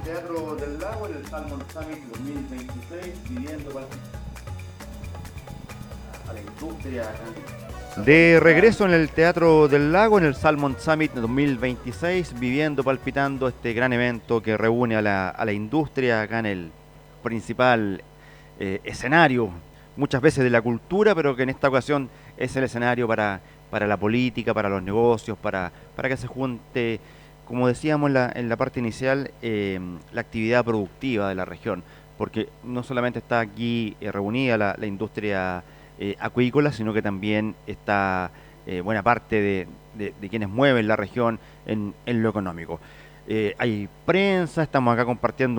Teatro del Lago, en el Salmon Summit 2026, pidiendo a la industria. De regreso en el Teatro del Lago, en el Salmon Summit 2026, viviendo, palpitando este gran evento que reúne a la industria acá en el principal escenario, muchas veces de la cultura, pero que en esta ocasión es el escenario para la política, para los negocios, para que se junte, como decíamos en la parte inicial, la actividad productiva de la región, porque no solamente está aquí reunida la industria acuícola, sino que también está buena parte de quienes mueven la región en lo económico. Hay prensa, estamos acá compartiendo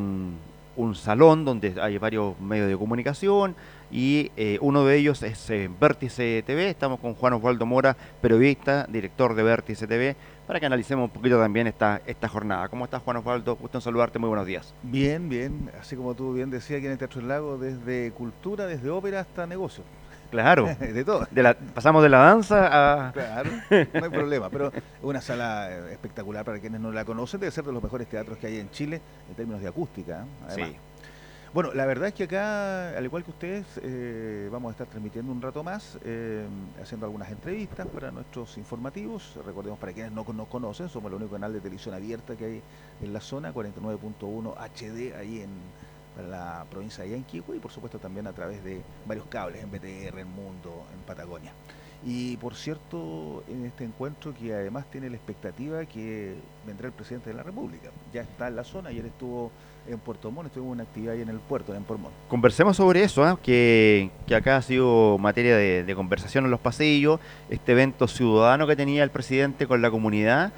un salón donde hay varios medios de comunicación y uno de ellos es Vértice TV. Estamos con Juan Osvaldo Mora, periodista, director de Vértice TV, para que analicemos un poquito también esta jornada. ¿Cómo estás, Juan Osvaldo? Gusto en saludarte, muy buenos días. Bien, bien, así como tú bien decías aquí en el Teatro del Lago, desde cultura, desde ópera hasta negocio. Claro, de todo. Pasamos de la danza a... Claro, no hay problema, pero una sala espectacular para quienes no la conocen, debe ser de los mejores teatros que hay en Chile en términos de acústica, además. Sí. Bueno, la verdad es que acá, al igual que ustedes, vamos a estar transmitiendo un rato más, haciendo algunas entrevistas para nuestros informativos. Recordemos, para quienes no nos conocen, somos el único canal de televisión abierta que hay en la zona, 49.1 HD, ahí para la provincia de Yanquihue, y por supuesto también a través de varios cables, en BTR, en Mundo, en Patagonia. Y por cierto, en este encuentro que además tiene la expectativa que vendrá el presidente de la República. Ya está en la zona, ayer estuvo en Puerto Montt, estuvimos en una actividad ahí en el puerto, en Puerto Montt. Conversemos sobre eso, que acá ha sido materia de conversación en los pasillos, este evento ciudadano que tenía el presidente con la comunidad.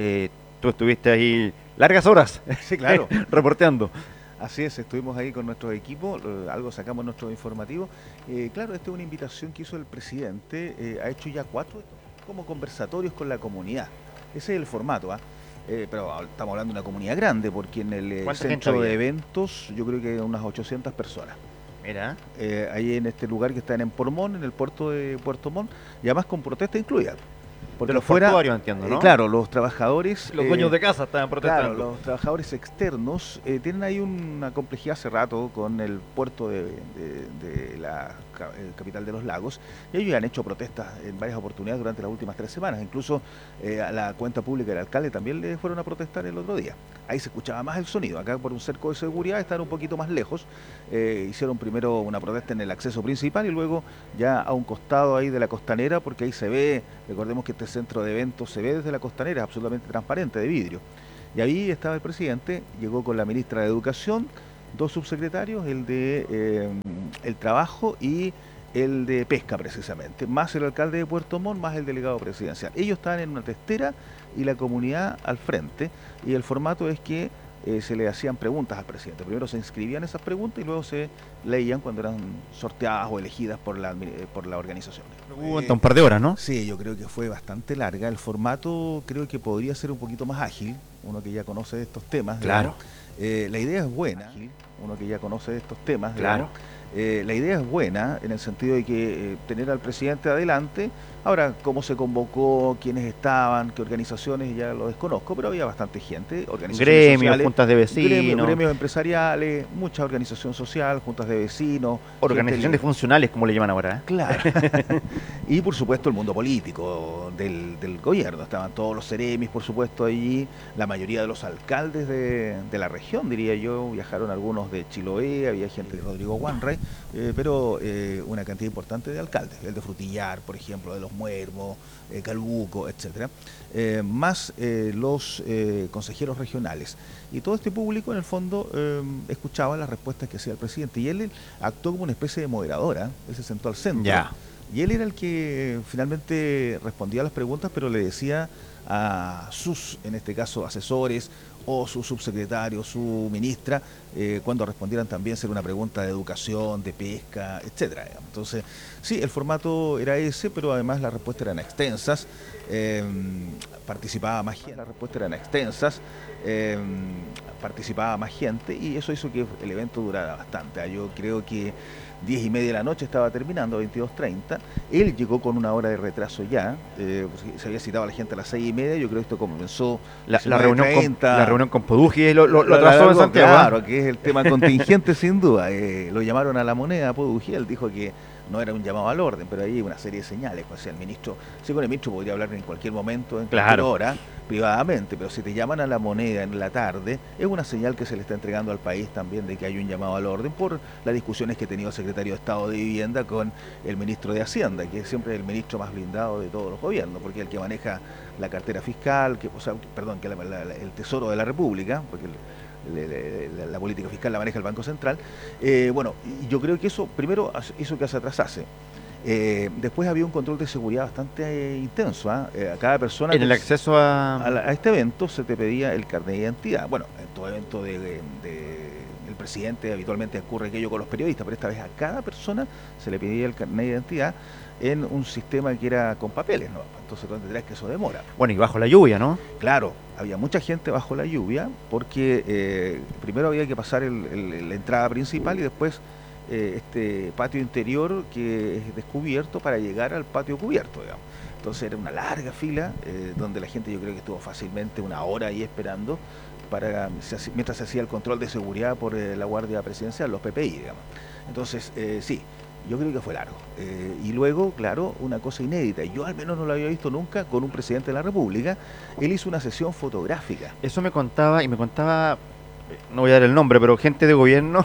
Tú estuviste ahí largas horas, sí, claro, reporteando. Así es, estuvimos ahí con nuestro equipo, algo sacamos nuestro informativo. Claro, esta es una invitación que hizo el presidente, ha hecho ya 4 como conversatorios con la comunidad. Ese es el formato, pero estamos hablando de una comunidad grande, porque en el centro de eventos yo creo que hay unas 800 personas. Mira. Ahí en este lugar que está en Puerto Montt, en el puerto de Puerto Montt, y además con protesta incluida. Porque los portuarios, entiendo, ¿no? Claro, los trabajadores... Los dueños de casa estaban protestando. Claro, los trabajadores externos tienen ahí una complejidad hace rato con el puerto de la capital de los lagos, y ellos han hecho protestas en varias oportunidades durante las últimas 3 semanas. Incluso a la cuenta pública del alcalde también le fueron a protestar el otro día. Ahí se escuchaba más el sonido. Acá, por un cerco de seguridad, están un poquito más lejos. Hicieron primero una protesta en el acceso principal y luego ya a un costado ahí de la costanera, porque ahí se ve, recordemos que este centro de eventos se ve desde la costanera, es absolutamente transparente, de vidrio. Y ahí estaba el presidente, llegó con la ministra de Educación, 2 subsecretarios, el de el Trabajo y el de Pesca precisamente, más el alcalde de Puerto Montt, más el delegado presidencial. Ellos estaban en una testera y la comunidad al frente, y el formato es que se le hacían preguntas al presidente. Primero se inscribían esas preguntas y luego se leían cuando eran sorteadas o elegidas por la organización. Hubo un par de horas, ¿no? Sí, yo creo que fue bastante larga. El formato creo que podría ser un poquito más ágil, uno que ya conoce de estos temas. Claro. La idea es buena, uno que ya conoce de estos temas. Claro. La idea es buena en el sentido de que tener al presidente adelante. Ahora, cómo se convocó, quiénes estaban, qué organizaciones, ya lo desconozco, pero había bastante gente, organizaciones gremios, sociales, juntas de vecinos, gremios empresariales, mucha organización social, juntas de vecinos, organización de funcionales, como le llaman ahora. Claro. Y por supuesto el mundo político del gobierno, estaban todos los seremis, por supuesto, allí, la mayoría de los alcaldes de la región, diría yo, viajaron algunos de Chiloé, había gente de Rodrigo Wanray, pero una cantidad importante de alcaldes, el de Frutillar, por ejemplo, de Los Muermos, Calbuco, etcétera, más los consejeros regionales. Y todo este público, en el fondo, escuchaba las respuestas que hacía el presidente, y él actuó como una especie de moderadora, él se sentó al centro. Ya. Y él era el que finalmente respondía a las preguntas, pero le decía a sus, en este caso, asesores o su subsecretario, su ministra, cuando respondieran también ser una pregunta de educación, de pesca, etcétera. Entonces, sí, el formato era ese, pero además las respuestas eran participaba más gente, las respuestas eran extensas, participaba más gente y eso hizo que el evento durara bastante. Yo creo que 10:30 de la noche estaba terminando, 22:30. Él llegó con una hora de retraso ya. Se había citado a la gente a las 6:30. Yo creo que esto comenzó la reunión con Podugi lo atrasó en Santiago. Claro, que es el tema contingente sin duda. Lo llamaron a la moneda Podugi. Él dijo que no era un llamado al orden, pero hay una serie de señales. Pues, el ministro, sí, con el ministro podría hablar en cualquier momento, en cualquier hora, privadamente, pero si te llaman a la moneda en la tarde, es una señal que se le está entregando al país también de que hay un llamado al orden por las discusiones que ha tenido el secretario de Estado de Vivienda con el ministro de Hacienda, que es siempre el ministro más blindado de todos los gobiernos, porque es el que maneja la cartera fiscal, que el Tesoro de la República, porque la política fiscal la maneja el Banco Central. Bueno, yo creo que eso primero hizo que se atrasase. Después había un control de seguridad bastante intenso. A cada persona en el acceso a este evento se te pedía el carnet de identidad. Bueno, en todo evento el presidente habitualmente ocurre aquello con los periodistas, pero esta vez a cada persona se le pedía el carnet de identidad en un sistema que era con papeles, ¿no? Entonces tú entenderás que eso demora. Bueno, y bajo la lluvia, ¿no? Claro, había mucha gente bajo la lluvia porque primero había que pasar la entrada principal y después este patio interior que es descubierto para llegar al patio cubierto, digamos. Entonces era una larga fila donde la gente, yo creo que estuvo fácilmente una hora ahí esperando mientras se hacía el control de seguridad por la Guardia Presidencial, los PPI, digamos. Entonces, sí, yo creo que fue largo. Y luego, claro, una cosa inédita, yo al menos no lo había visto nunca con un presidente de la República, él hizo una sesión fotográfica. Eso me contaba, no voy a dar el nombre, pero gente de gobierno,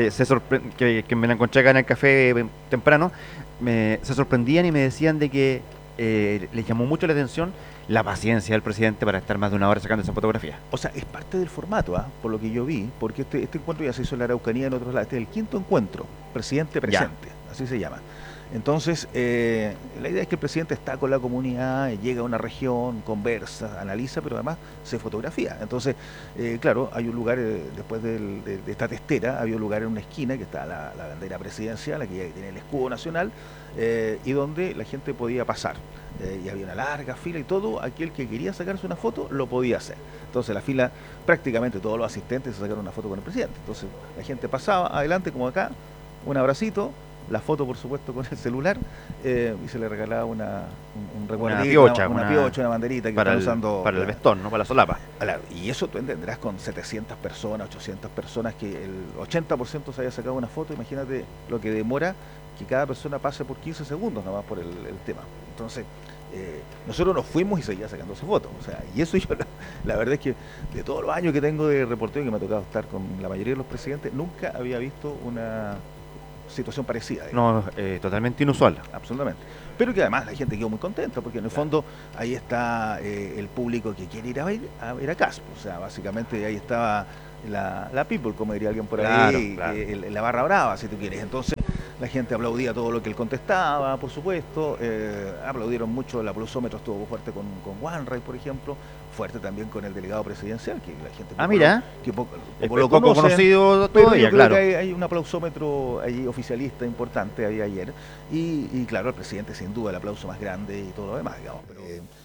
que me la encontré acá en el café temprano, se sorprendían y me decían de que les llamó mucho la atención la paciencia del presidente para estar más de una hora sacando esa fotografía. O sea, es parte del formato, por lo que yo vi, porque este encuentro ya se hizo en la Araucanía y en otros lados. Este es el quinto encuentro, presidente presente, así se llama. Entonces, la idea es que el presidente está con la comunidad, llega a una región, conversa, analiza, pero además se fotografía. Entonces, claro, hay un lugar, después de esta testera, había un lugar en una esquina que está la bandera presidencial, aquí tiene el escudo nacional, y donde la gente podía pasar. Y había una larga fila y todo aquel que quería sacarse una foto lo podía hacer. Entonces la fila, prácticamente todos los asistentes se sacaron una foto con el presidente. Entonces la gente pasaba adelante como acá, un abracito, la foto por supuesto con el celular, y se le regalaba un recuerdito, una piocha, una banderita que para están usando para el vestón, ¿no? Para la solapa. Claro, y eso tú entenderás con 700 personas, 800 personas, que el 80% se haya sacado una foto. Imagínate lo que demora que cada persona pase por 15 segundos nomás por el tema. Entonces, nosotros nos fuimos y seguía sacándose fotos. O sea, y eso yo, la verdad es que de todos los años que tengo de reportero, que me ha tocado estar con la mayoría de los presidentes, nunca había visto una situación parecida. No, totalmente inusual. Absolutamente. Pero que además la gente quedó muy contenta, porque en el fondo ahí está el público que quiere ir a ver a Kast. O sea, básicamente ahí estaba la people, como diría alguien por ahí, claro. La barra brava, si tú quieres. Entonces la gente aplaudía todo lo que él contestaba, por supuesto. Aplaudieron mucho, el aplausómetro estuvo fuerte con Wanray, por ejemplo, fuerte también con el delegado presidencial, que la gente poco lo poco conocido pero todavía, yo creo claro. que hay un aplausómetro allí oficialista importante, había ayer, y claro, el presidente sin duda el aplauso más grande y todo lo demás, digamos, pero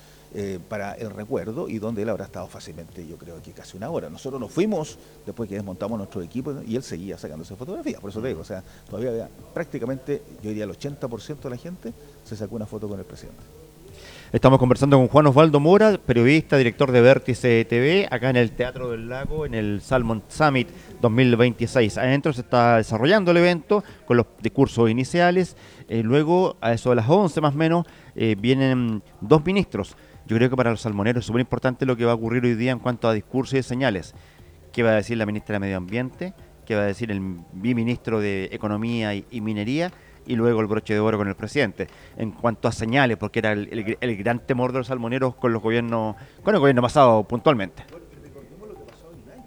para el recuerdo, y donde él habrá estado fácilmente, yo creo que casi una hora. Nosotros nos fuimos después que desmontamos nuestro equipo y él seguía sacándose fotografías, por eso te digo, o sea, todavía había prácticamente, yo diría el 80% de la gente se sacó una foto con el presidente. Estamos conversando con Juan Osvaldo Mora, periodista, director de Vértice TV, acá en el Teatro del Lago, en el Salmon Summit 2026. Adentro se está desarrollando el evento con los discursos iniciales. Luego, a eso de las 11 más o menos, vienen dos ministros. Yo creo que para los salmoneros es súper importante lo que va a ocurrir hoy día en cuanto a discursos y señales. ¿Qué va a decir la ministra de Medio Ambiente? ¿Qué va a decir el viceministro de Economía y Minería? Y luego el broche de oro con el presidente. En cuanto a señales, porque era el gran temor de los salmoneros con el gobierno pasado puntualmente. Recordemos lo que pasó en un año,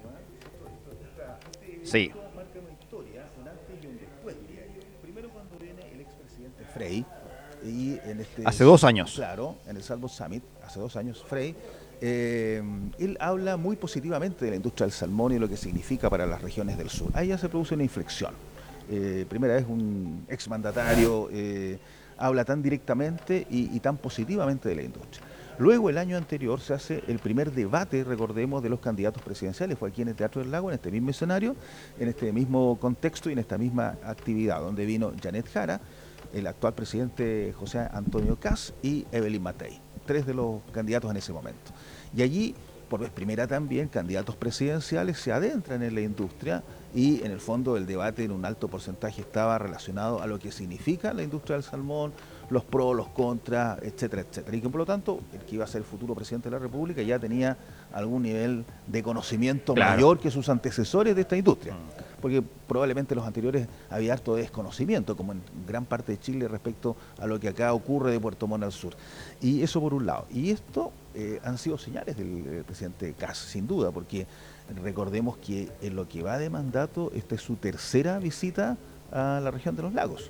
Sí. Marca una historia, un antes y un después, diría yo. Primero cuando viene el expresidente Frei, y en hace 2 años. Claro, en el Salmon Summit, hace 2 años, Frei, él habla muy positivamente de la industria del salmón y lo que significa para las regiones del sur. Ahí ya se produce una inflexión. Primera vez un exmandatario habla tan directamente y tan positivamente de la industria. Luego, el año anterior, se hace el primer debate, recordemos, de los candidatos presidenciales. Fue aquí en el Teatro del Lago, en este mismo escenario, en este mismo contexto y en esta misma actividad, donde vino Janet Jara, el actual presidente José Antonio Kast y Evelyn Matei, tres de los candidatos en ese momento. Y allí, por vez primera también, candidatos presidenciales se adentran en la industria y en el fondo el debate en un alto porcentaje estaba relacionado a lo que significa la industria del salmón, los pros, los contras, etcétera, etcétera. Y que por lo tanto el que iba a ser el futuro presidente de la República ya tenía algún nivel de conocimiento mayor que sus antecesores de esta industria. Porque probablemente los anteriores había harto de desconocimiento, como en gran parte de Chile, respecto a lo que acá ocurre de Puerto Montt al sur. Y eso por un lado. Y esto han sido señales del presidente Kast, sin duda, porque recordemos que en lo que va de mandato, esta es su tercera visita a la región de los lagos.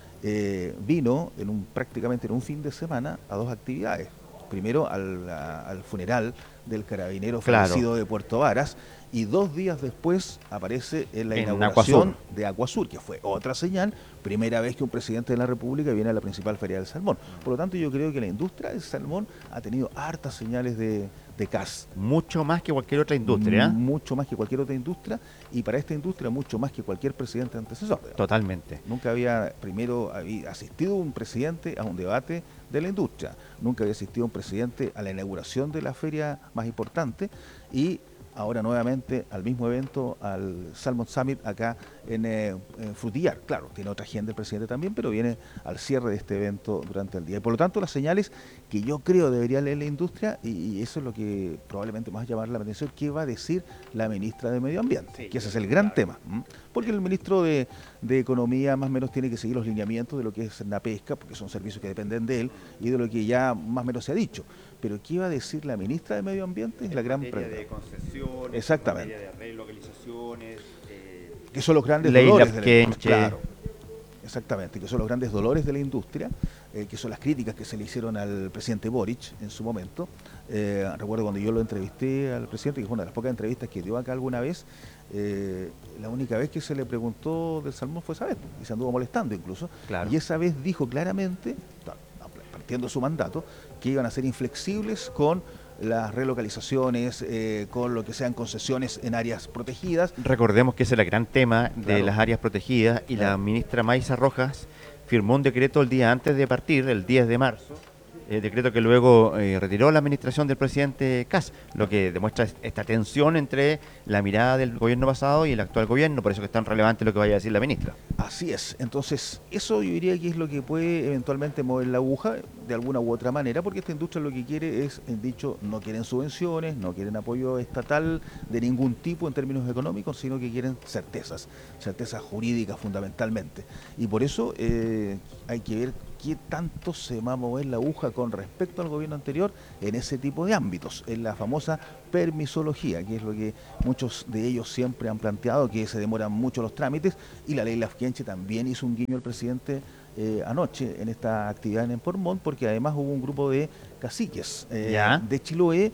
Vino prácticamente en un fin de semana a dos actividades. Primero al funeral del carabinero fallecido de Puerto Varas, y 2 días después aparece en la inauguración de Aquasur, que fue otra señal, primera vez que un presidente de la República viene a la principal feria del salmón. Por lo tanto, yo creo que la industria del salmón ha tenido hartas señales de Kast. Mucho más que cualquier otra industria. Mucho más que cualquier otra industria, y para esta industria mucho más que cualquier presidente antecesor. Totalmente. Nunca había asistido un presidente a un debate de la industria, nunca había asistido un presidente a la inauguración de la feria más importante, y ahora nuevamente al mismo evento, al Salmon Summit acá en Frutillar. Claro, tiene otra agenda el presidente también, pero viene al cierre de este evento durante el día. Y por lo tanto, las señales que yo creo debería leer la industria, y eso es lo que probablemente más llamar la atención, ¿qué va a decir la ministra de Medio Ambiente? Sí, que ese es el gran tema. Porque el ministro de Economía más o menos tiene que seguir los lineamientos de lo que es la pesca, porque son servicios que dependen de él, y de lo que ya más o menos se ha dicho. Pero ¿qué va a decir la ministra de Medio Ambiente? Es la gran pregunta. De concesiones, exactamente, de relocalizaciones, que son los grandes dolores de la industria. Claro, exactamente, que son los grandes dolores de la industria, que son las críticas que se le hicieron al presidente Boric en su momento. Recuerdo cuando yo lo entrevisté al presidente, que fue una de las pocas entrevistas que dio acá alguna vez, la única vez que se le preguntó del salmón fue esa vez, y se anduvo molestando incluso, y esa vez dijo claramente, partiendo de su mandato, que iban a ser inflexibles con las relocalizaciones, con lo que sean concesiones en áreas protegidas. Recordemos que ese es el gran tema de las áreas protegidas, y la ministra Maysa Rojas firmó un decreto el día antes de partir, el 10 de marzo, decreto que luego retiró la administración del presidente Kast, lo que demuestra esta tensión entre la mirada del gobierno pasado y el actual gobierno, por eso que es tan relevante lo que vaya a decir la ministra. Así es, entonces eso yo diría que es lo que puede eventualmente mover la aguja de alguna u otra manera, porque esta industria lo que quiere es, dicho, no quieren subvenciones, no quieren apoyo estatal de ningún tipo en términos económicos, sino que quieren certezas jurídicas fundamentalmente, y por eso hay que ver qué tanto se va a mover la aguja con respecto al gobierno anterior en ese tipo de ámbitos, en la famosa permisología, que es lo que muchos de ellos siempre han planteado, que se demoran mucho los trámites, y la ley Lafkenche también hizo un guiño al presidente anoche en esta actividad en Puerto Montt, porque además hubo un grupo de caciques de Chiloé,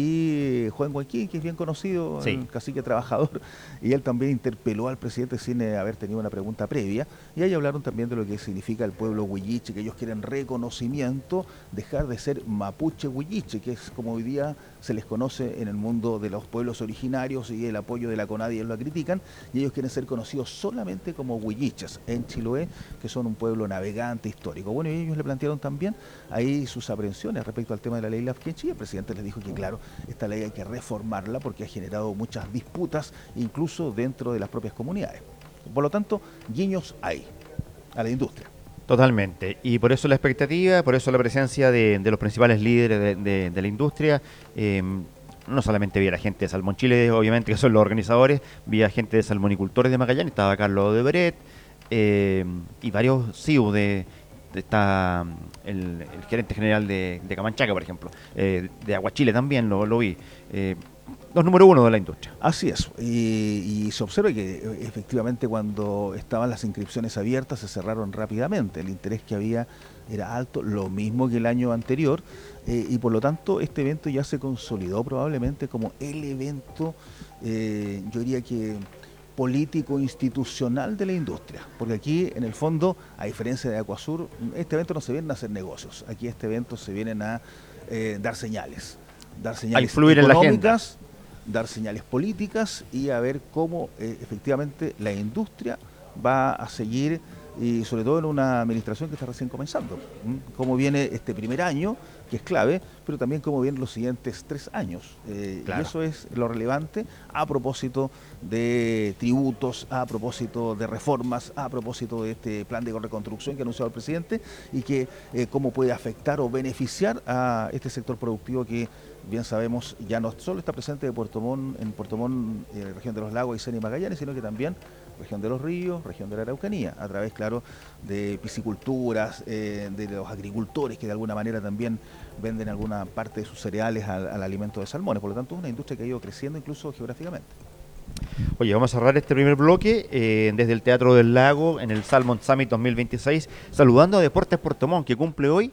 y Juan Joaquín, que es bien conocido, el cacique trabajador, y él también interpeló al presidente sin haber tenido una pregunta previa, y ahí hablaron también de lo que significa el pueblo huilliche, que ellos quieren reconocimiento, dejar de ser mapuche huilliche, que es como hoy día se les conoce en el mundo de los pueblos originarios, y el apoyo de la CONADI ellos lo critican, y ellos quieren ser conocidos solamente como huilliches en Chiloé, que son un pueblo navegante histórico. Bueno, y ellos le plantearon también ahí sus aprensiones respecto al tema de la ley Lafkenche, y el presidente les dijo que claro, esta ley hay que reformarla porque ha generado muchas disputas, incluso dentro de las propias comunidades. Por lo tanto, guiños hay a la industria. Totalmente, y por eso la expectativa, por eso la presencia de los principales líderes de la industria. No solamente vi a la gente de Salmón Chile, obviamente, que son los organizadores, vi a gente de salmonicultores de Magallanes, estaba Carlos de Beret, y varios CIU está el gerente general de Camanchaca, por ejemplo, de Aguachile también lo vi. Los número uno de la industria. Así es, y se observa que efectivamente cuando estaban las inscripciones abiertas se cerraron rápidamente, el interés que había era alto, lo mismo que el año anterior, y por lo tanto este evento ya se consolidó probablemente como el evento, yo diría que político institucional de la industria, porque aquí en el fondo, a diferencia de Aquasur, este evento no se vienen a hacer negocios, aquí este evento se vienen a dar señales a influir económicas, dar señales políticas y a ver cómo efectivamente la industria va a seguir, y sobre todo en una administración que está recién comenzando. Cómo viene este primer año, que es clave, pero también cómo vienen los siguientes 3 años. Claro. Y eso es lo relevante a propósito de tributos, a propósito de reformas, a propósito de este plan de reconstrucción que ha anunciado el presidente y que cómo puede afectar o beneficiar a este sector productivo que, bien sabemos, ya no solo está presente en Puerto Montt, región de los Lagos, Aysén y Magallanes, sino que también región de los Ríos, región de la Araucanía, a través, claro, de pisciculturas, de los agricultores que de alguna manera también venden alguna parte de sus cereales al alimento de salmones. Por lo tanto, es una industria que ha ido creciendo incluso geográficamente. Oye, vamos a cerrar este primer bloque desde el Teatro del Lago en el Salmon Summit 2026, saludando a Deportes Puerto Montt, que cumple hoy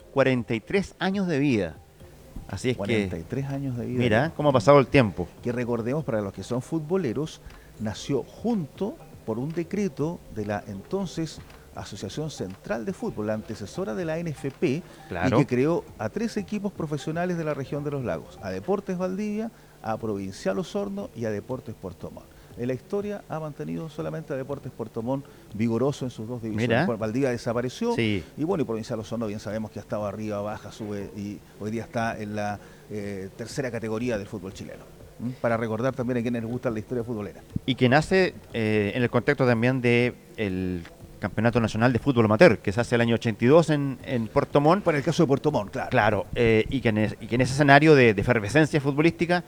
43 años de vida. Así es 43 años de vida. Mira cómo ha pasado el tiempo. Que recordemos, para los que son futboleros, nació junto por un decreto de la entonces Asociación Central de Fútbol, la antecesora de la NFP, claro, y que creó a 3 equipos profesionales de la región de los Lagos, a Deportes Valdivia, a Provincial Osorno y a Deportes Puerto Montt. En la historia ha mantenido solamente a Deportes Puerto Montt vigoroso en sus 2 divisiones. Mira. Valdivia desapareció, sí, y bueno, y Provincial Osorno bien sabemos que ha estado arriba, baja, sube, y hoy día está en la tercera categoría del fútbol chileno. Para recordar también a quienes les gusta la historia futbolera. Y que nace en el contexto también del Campeonato Nacional de Fútbol Amateur, que se hace el año 82 en Puerto Montt. Para el caso de Puerto Montt, claro. Claro, y que en ese escenario de efervescencia futbolística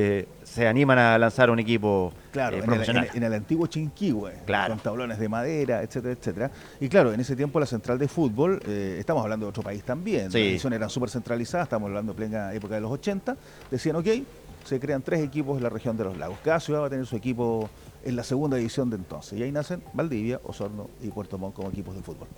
se animan a lanzar un equipo profesional. En el antiguo Chinquihue, claro, con tablones de madera, etcétera, etcétera. Y claro, en ese tiempo la central de fútbol, estamos hablando de otro país también, sí, las divisiones eran súper centralizadas, estamos hablando de plena época de los 80, decían, ok, se crean 3 equipos en la región de los Lagos. Cada ciudad va a tener su equipo en la segunda división de entonces. Y ahí nacen Valdivia, Osorno y Puerto Montt como equipos de fútbol.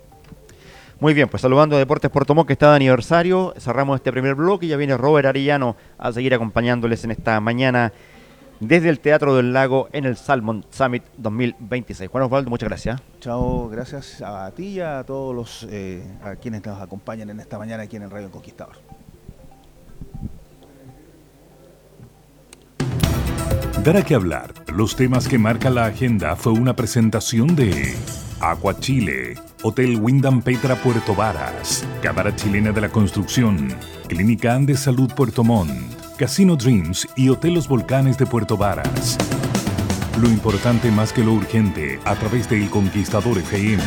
Muy bien, pues saludando a Deportes Puerto Montt, que está de aniversario. Cerramos este primer bloque y ya viene Robert Arellano a seguir acompañándoles en esta mañana desde el Teatro del Lago en el Salmon Summit 2026. Juan Osvaldo, muchas gracias. Chao, gracias a ti y a todos los a quienes nos acompañan en esta mañana aquí en el Radio El Conquistador. Dar a qué hablar. Los temas que marcan la agenda fue una presentación de Aqua Chile, Hotel Wyndham Petra Puerto Varas, Cámara Chilena de la Construcción, Clínica Andes Salud Puerto Montt, Casino Dreams y Hotel Los Volcanes de Puerto Varas. Lo importante más que lo urgente a través de El Conquistador FM.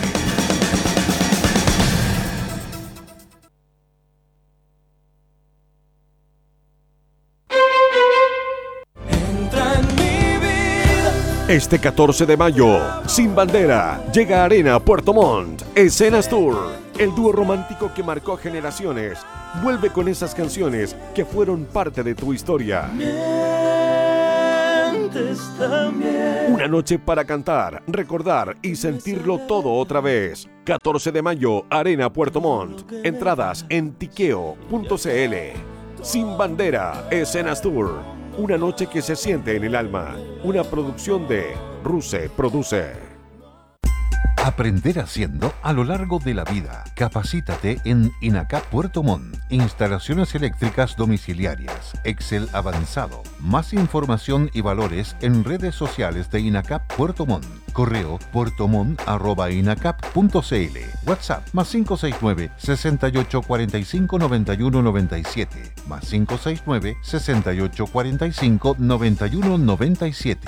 Este 14 de mayo, Sin Bandera, llega a Arena Puerto Montt, Escenas Tour. El dúo romántico que marcó generaciones vuelve con esas canciones que fueron parte de tu historia. Una noche para cantar, recordar y sentirlo todo otra vez. 14 de mayo, Arena Puerto Montt. Entradas en tiqueo.cl. Sin Bandera, Escenas Tour. Una noche que se siente en el alma. Una producción de Ruse Produce. Aprender haciendo a lo largo de la vida. Capacítate en INACAP Puerto Montt. Instalaciones eléctricas domiciliarias. Excel avanzado. Más información y valores en redes sociales de INACAP Puerto Montt. Correo puertomont@inacap.cl. WhatsApp +569 68 45 91 97. +569 68 45 91 97.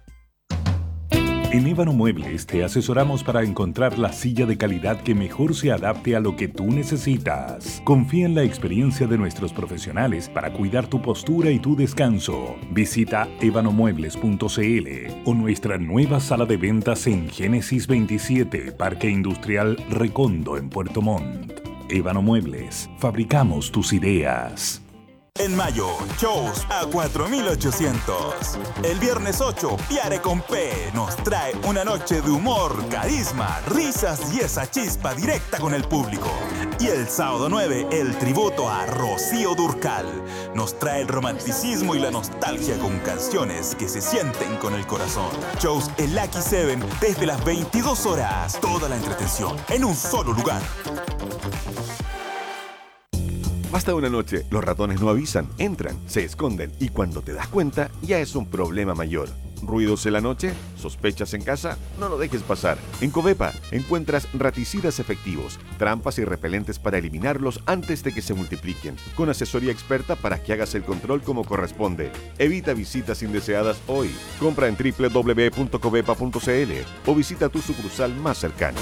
En Ébano Muebles te asesoramos para encontrar la silla de calidad que mejor se adapte a lo que tú necesitas. Confía en la experiencia de nuestros profesionales para cuidar tu postura y tu descanso. Visita ebanomuebles.cl o nuestra nueva sala de ventas en Génesis 27, Parque Industrial Recondo en Puerto Montt. Ébano Muebles, fabricamos tus ideas. En mayo, shows a 4.800. El viernes 8, Piare con P nos trae una noche de humor, carisma, risas y esa chispa directa con el público. Y el sábado 9, el tributo a Rocío Dúrcal nos trae el romanticismo y la nostalgia con canciones que se sienten con el corazón. Shows en Lucky 7 desde las 22 horas. Toda la entretención en un solo lugar. Basta una noche, los ratones no avisan, entran, se esconden y cuando te das cuenta ya es un problema mayor. ¿Ruidos en la noche? ¿Sospechas en casa? No lo dejes pasar. En Covepa encuentras raticidas efectivos, trampas y repelentes para eliminarlos antes de que se multipliquen, con asesoría experta para que hagas el control como corresponde. Evita visitas indeseadas hoy. Compra en www.covepa.cl o visita tu sucursal más cercana.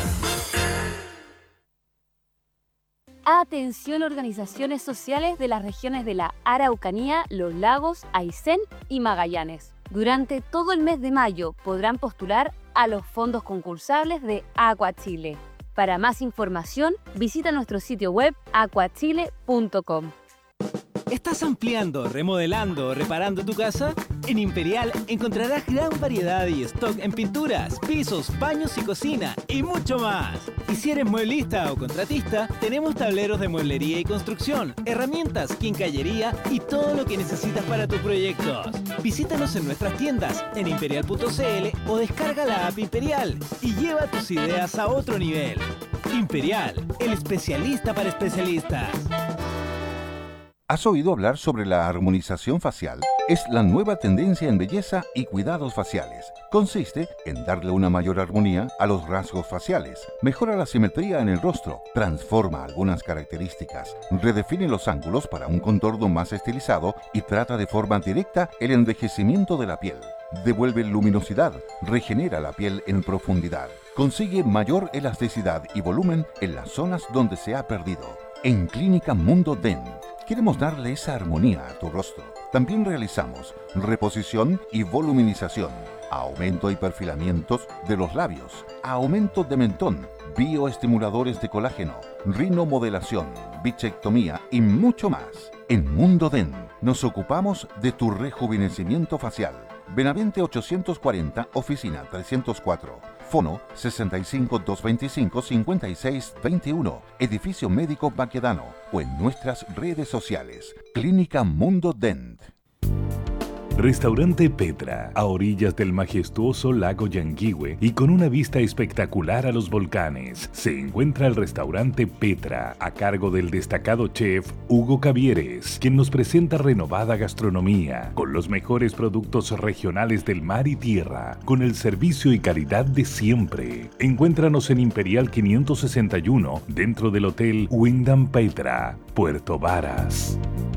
Atención, organizaciones sociales de las regiones de la Araucanía, Los Lagos, Aysén y Magallanes. Durante todo el mes de mayo podrán postular a los fondos concursables de Aqua Chile. Para más información, visita nuestro sitio web aquachile.com. ¿Estás ampliando, remodelando o reparando tu casa? En Imperial encontrarás gran variedad y stock en pinturas, pisos, baños y cocina y mucho más. Y si eres mueblista o contratista, tenemos tableros de mueblería y construcción, herramientas, quincallería y todo lo que necesitas para tus proyectos. Visítanos en nuestras tiendas en imperial.cl o descarga la app Imperial y lleva tus ideas a otro nivel. Imperial, el especialista para especialistas. ¿Has oído hablar sobre la armonización facial? Es la nueva tendencia en belleza y cuidados faciales. Consiste en darle una mayor armonía a los rasgos faciales, mejora la simetría en el rostro, transforma algunas características, redefine los ángulos para un contorno más estilizado y trata de forma directa el envejecimiento de la piel. Devuelve luminosidad, regenera la piel en profundidad, consigue mayor elasticidad y volumen en las zonas donde se ha perdido. En Clínica Mundo Dent, queremos darle esa armonía a tu rostro. También realizamos reposición y voluminización, aumento y perfilamientos de los labios, aumento de mentón, bioestimuladores de colágeno, rinomodelación, bichectomía y mucho más. En Mundo Dent nos ocupamos de tu rejuvenecimiento facial. Benavente 840, oficina 304. Fono 65-225-5621, Edificio Médico Baquedano o en nuestras redes sociales. Clínica Mundo Dent. Restaurante Petra, a orillas del majestuoso lago Yanguihue y con una vista espectacular a los volcanes, se encuentra el restaurante Petra, a cargo del destacado chef Hugo Cavieres, quien nos presenta renovada gastronomía, con los mejores productos regionales del mar y tierra, con el servicio y calidad de siempre. Encuéntranos en Imperial 561, dentro del Hotel Wyndham Petra, Puerto Varas.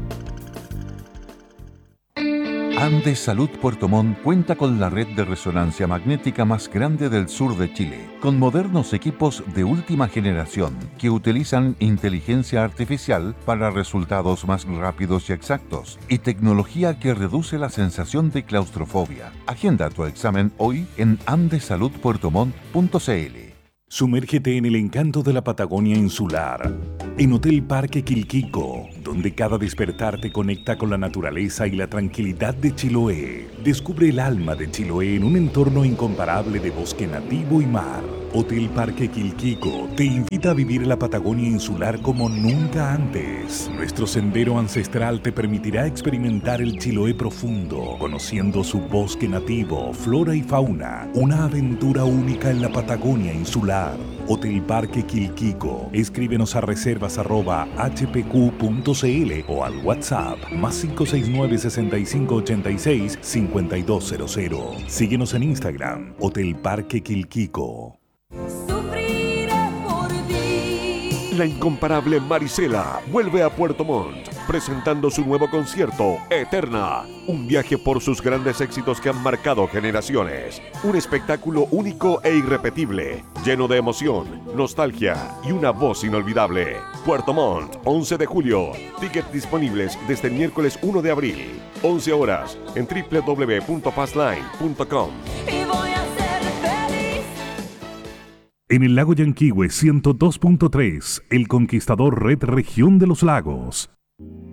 Andes Salud Puerto Montt cuenta con la red de resonancia magnética más grande del sur de Chile, con modernos equipos de última generación que utilizan inteligencia artificial para resultados más rápidos y exactos y tecnología que reduce la sensación de claustrofobia. Agenda tu examen hoy en andesaludpuertomont.cl. Sumérgete en el encanto de la Patagonia insular, en Hotel Parque Quilquico, donde cada despertar te conecta con la naturaleza y la tranquilidad de Chiloé. Descubre el alma de Chiloé en un entorno incomparable de bosque nativo y mar. Hotel Parque Quilquico te invita a vivir la Patagonia insular como nunca antes. Nuestro sendero ancestral te permitirá experimentar el Chiloé profundo, conociendo su bosque nativo, flora y fauna. Una aventura única en la Patagonia insular. Hotel Parque Quilquico. Escríbenos a reservas@hpq.cl o al WhatsApp +569 6586 5200. Síguenos en Instagram, Hotel Parque Quilquico. La incomparable Marisela vuelve a Puerto Montt, presentando su nuevo concierto, Eterna. Un viaje por sus grandes éxitos que han marcado generaciones. Un espectáculo único e irrepetible, lleno de emoción, nostalgia y una voz inolvidable. Puerto Montt, 11 de julio. Tickets disponibles desde el miércoles 1 de abril. 11 horas en www.passline.com. En el lago Yanquihue 102.3, El Conquistador Red Región de los Lagos.